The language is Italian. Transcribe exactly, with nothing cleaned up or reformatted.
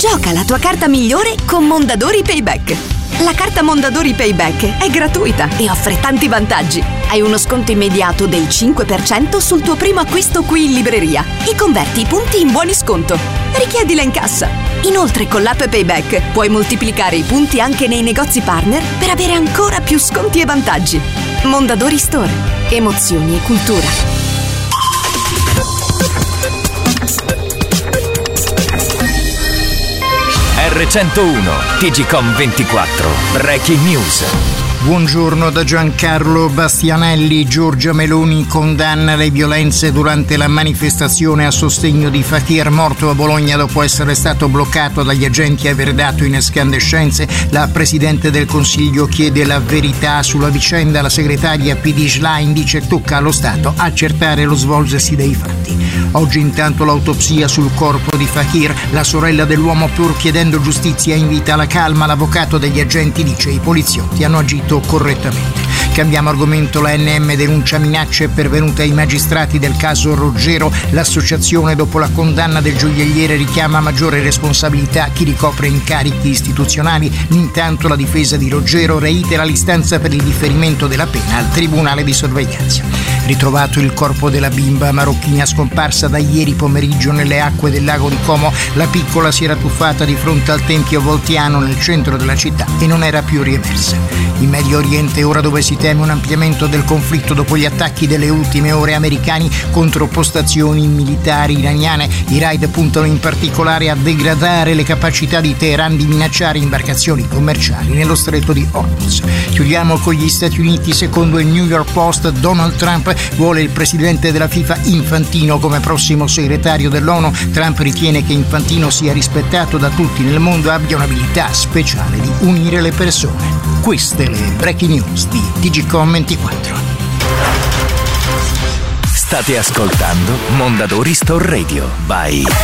Gioca la tua carta migliore con Mondadori Payback. La carta Mondadori Payback è gratuita e offre tanti vantaggi. Hai uno sconto immediato del cinque per cento sul tuo primo acquisto qui in libreria e converti i punti in buoni sconto. Richiedila in cassa. Inoltre con l'app Payback puoi moltiplicare i punti anche nei negozi partner per avere ancora più sconti e vantaggi. Mondadori Store. Emozioni e cultura. erre centouno T G Com ventiquattro Breaking News. Buongiorno da Giancarlo Bastianelli. Giorgia Meloni condanna le violenze durante la manifestazione a sostegno di Fakir, morto a Bologna dopo essere stato bloccato dagli agenti e aver dato in escandescenze. La Presidente del Consiglio chiede la verità sulla vicenda. La segretaria P D Schlein dice tocca allo Stato accertare lo svolgersi dei fatti. Oggi intanto l'autopsia sul corpo di Fakir. La sorella dell'uomo, pur chiedendo giustizia, invita alla calma. L'avvocato degli agenti dice i poliziotti hanno agito correttamente. Cambiamo argomento. La N M denuncia minacce pervenute ai magistrati del caso Roggero. L'associazione, dopo la condanna del gioielliere, richiama maggiore responsabilità chi ricopre incarichi istituzionali. Intanto la difesa di Roggero reitera l'istanza per il differimento della pena al tribunale di sorveglianza. Ritrovato il corpo della bimba marocchina scomparsa da ieri pomeriggio nelle acque del lago di Como. La piccola si era tuffata di fronte al tempio voltiano nel centro della città e non era più riemersa. In Medio Oriente, ora dove si teme un ampliamento del conflitto dopo gli attacchi delle ultime ore americani contro postazioni militari iraniane, i raid puntano in particolare a degradare le capacità di Teheran di minacciare imbarcazioni commerciali nello stretto di Hormuz. Chiudiamo con gli Stati Uniti. Secondo il New York Post, Donald Trump vuole il presidente della FIFA Infantino come prossimo segretario dell'ONU. Trump ritiene che Infantino sia rispettato da tutti nel mondo e abbia un'abilità speciale di unire le persone. Queste le breaking news di T G Com ventiquattro. State ascoltando Mondadori Store Radio by